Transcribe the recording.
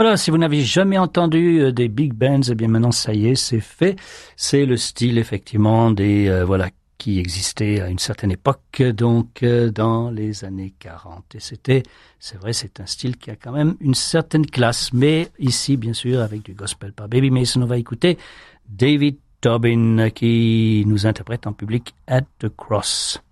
Voilà, si vous n'avez jamais entendu des big bands, eh bien maintenant ça y est, c'est fait. C'est le style effectivement des voilà qui existait à une certaine époque, donc dans les années 40. Et c'est vrai, c'est un style qui a quand même une certaine classe. Mais ici, bien sûr, avec du gospel par Baby Mason, on va écouter David Tobin qui nous interprète en public At the Cross.